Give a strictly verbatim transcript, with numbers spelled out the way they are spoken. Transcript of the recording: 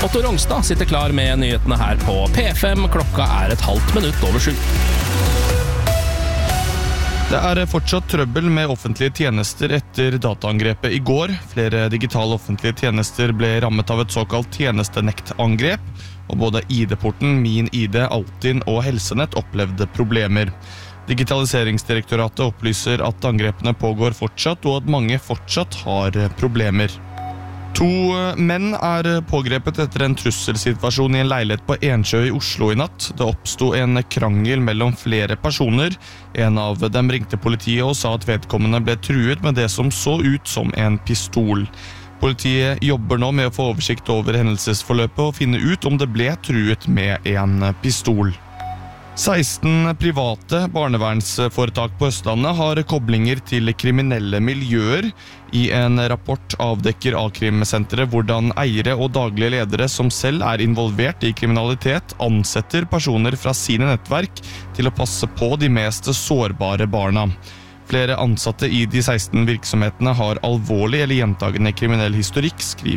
Otto Rongstad sitter klar med nyhetene her på P fem. Klokka er et halvt minutt over sju. Det er fortsatt trøbbel med offentlige tjenester etter dataangrepet i går. Flere digitale offentlige tjenester ble rammet av et såkalt tjenestenektangrep, og både I D-porten, Min I D, Altinn og Helsenett opplevde problemer. Digitaliseringsdirektoratet opplyser at angrepene pågår fortsatt, og at mange fortsatt har problemer. To menn er pågrepet etter en trusselsituasjon i en leilighet på Ensjø i Oslo i natt. Det oppstod en krangel mellom flere personer. En av dem ringte politiet og sa at vedkommende ble truet med det som så ut som en pistol. Politiet jobber nå med å få oversikt over hendelsesforløpet og finne ut om det ble truet med en pistol. seksten private barnevernsforetak på Østlandet har koblinger til kriminelle miljøer. I en rapport avdekker A-krimsenteret hvordan eiere og daglige ledere som selv er involvert i kriminalitet ansetter personer fra sine nettverk til å passe på de mest sårbare barna. Flere ansatte i de seksten virksomhetene har alvorlig eller gjentagende kriminell historikk, skriver